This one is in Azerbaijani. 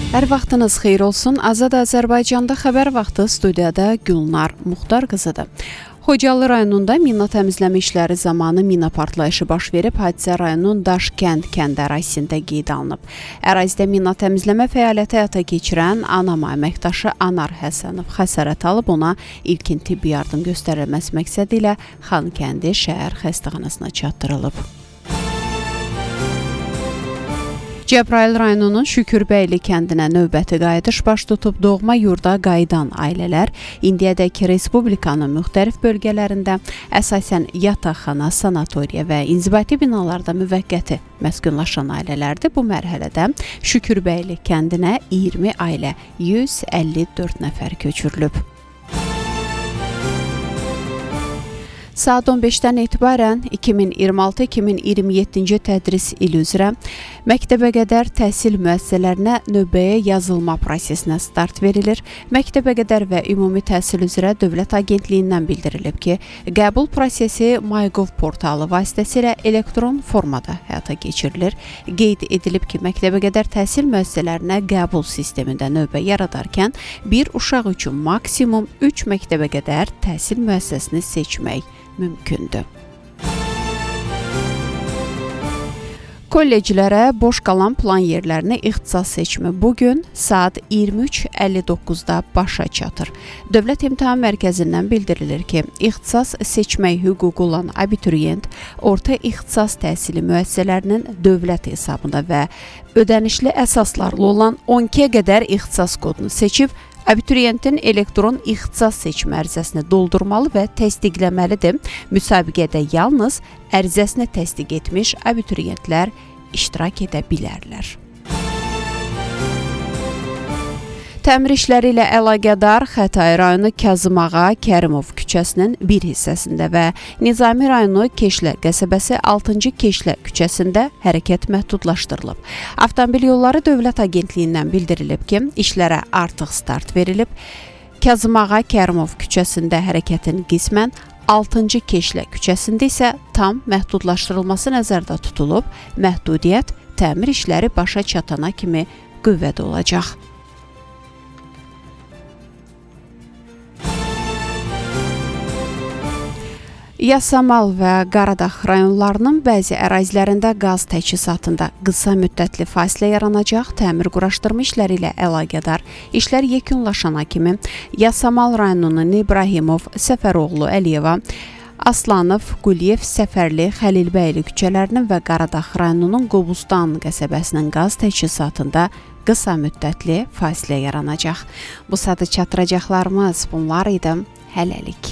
Hər vaxtınız xeyir olsun. Azad Azərbaycanda xəbər vaxtı studiyada Gülnar Muxtar qızıdır. Xocalı rayonunda mina təmizləmə işləri zamanı mina partlayışı baş verib, hadisə rayonun Daşkənd kənd ərazisində qeydə alınıb. Ərazidə mina təmizləmə fəaliyyəti həyata keçirən ANAMA əməkdaşı Anar Həsənov xəsarət alıb, ona ilkin tibbi yardım göstərilməsi məqsədi ilə Xankəndi şəhər xəstəxanasına çatdırılıb. Cəbrayıl rayonunun Şükürbəyli kəndinə növbəti qayıdış baş tutub. Doğma yurda qayıdan ailələr indiyədək Respublikanın müxtəlif bölgələrində əsasən yataqxana, sanatoriya və inzibati binalarda müvəqqəti məskunlaşan ailələrdir. Bu mərhələdə Şükürbəyli kəndinə 20 ailə, 154 nəfər köçürülüb. Saat 15-dən etibarən 2026-2027-ci tədris ili üzrə məktəbəqədər təhsil müəssisələrinə növbəyə yazılma prosesinə start verilir. Məktəbəqədər və ümumi təhsil üzrə Dövlət Agentliyindən bildirilib ki, qəbul prosesi MyGov portalı vasitəsilə elektron formada həyata keçirilir. Qeyd edilib ki, məktəbəqədər təhsil müəssisələrinə qəbul sistemində növbə yaradarkən bir uşaq üçün maksimum 3 məktəbəqədər təhsil müəssisəsini seçmək mümkündür. Kolleclərə boş qalan plan yerlərini ixtisas seçimi bugün saat 23:59-da başa çatır. Dövlət İmtahan Mərkəzindən bildirilir ki, ixtisas seçmək hüququ olan abituriyent orta ixtisas təhsili müəssisələrinin dövlət hesabında və ödənişli əsaslarla olan 12-yə qədər ixtisas kodunu seçib, abituriyentin elektron ixtisas seçimi ərizəsini doldurmalı və təsdiqləməlidir. Müsabiqədə yalnız ərizəsini təsdiq etmiş abituriyentlər iştirak edə bilərlər. Təmir işləri ilə əlaqədar Xətai rayonu Kazımağa Kərimov küçəsinin bir hissəsində və Nizami rayonu Keşlə qəsəbəsi 6-cı Keşlə küçəsində hərəkət məhdudlaşdırılıb. Avtomobil yolları Dövlət Agentliyindən bildirilib ki, işlərə artıq start verilib. Kazımağa Kərimov küçəsində hərəkətin qismən, 6-cı Keşlə küçəsində isə tam məhdudlaşdırılması nəzərdə tutulub. Məhdudiyyət təmir işləri başa çatana kimi qüvvədə olacaq. Yasamal və Qaradağ rayonlarının bəzi ərazilərində qaz təchizatında qısa müddətli fasilə yaranacaq. Təmir quraşdırma işləri ilə əlaqədar işlər yekunlaşana kimi Yasamal rayonunun İbrahimov, Səfəroğlu, Əliyeva, Aslanov, Quliyev, Səfərli, Xəlilbəyli küçələrinin və Qaradağ rayonunun Qobustan qəsəbəsinin qaz təchizatında qısa müddətli fasilə yaranacaq. Bu saatı çatdıracaqlarımız bunlar idi. Hələlik.